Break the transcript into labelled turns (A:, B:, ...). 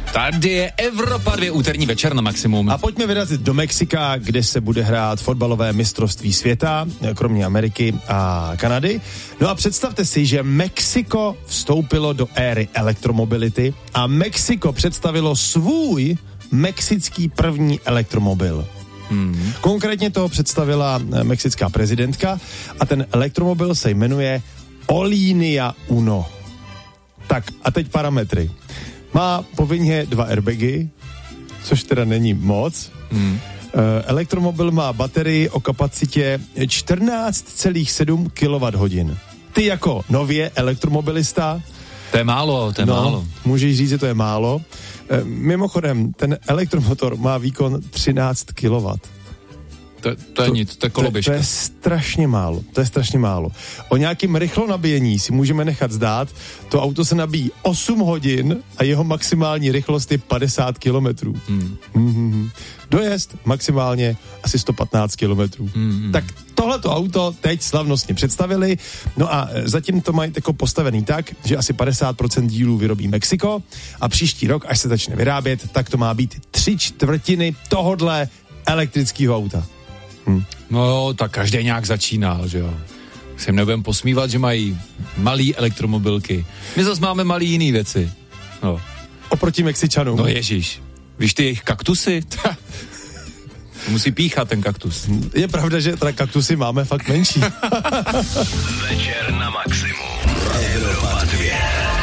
A: Tady je Evropa 2, úterní večer na Maximum.
B: A pojďme vyrazit do Mexika, kde se bude hrát fotbalové mistrovství světa, kromě Ameriky a Kanady. No a představte si, že Mexiko vstoupilo do éry elektromobility a Mexiko představilo svůj mexický první elektromobil. Konkrétně toho představila mexická prezidentka a ten elektromobil se jmenuje Olinea Uno. Tak a teď parametry. Má povinně 2 airbagy, což teda není moc. Elektromobil má baterii o kapacitě 14,7 kWh. Ty jako nově elektromobilista...
A: To je málo, málo.
B: Můžeš říct, že to je málo. Mimochodem, ten elektromotor má výkon 13 kW.
A: To je nic, to je koloběžka.
B: To je strašně málo. O nějakým rychlonabíjení si můžeme nechat zdát, to auto se nabíjí 8 hodin a jeho maximální rychlost je 50 km. Dojezd maximálně asi 115 km. Tak tohleto auto teď slavnostně představili, no a zatím to mají jako postavený tak, že asi 50% dílů vyrobí Mexiko a příští rok, až se začne vyrábět, tak to má být 3/4 tohodle elektrického auta.
A: No jo, tak každý nějak začínal, že jo. Se jim nebudem posmívat, že mají malý elektromobilky. My zase máme malý jiný věci. No.
B: Oproti Mexičanům.
A: No ježíš. Víš ty jejich kaktusy? Musí píchat ten kaktus.
B: Je pravda, že teda kaktusy máme fakt menší.
C: Večer na Maximum. Evropa 2.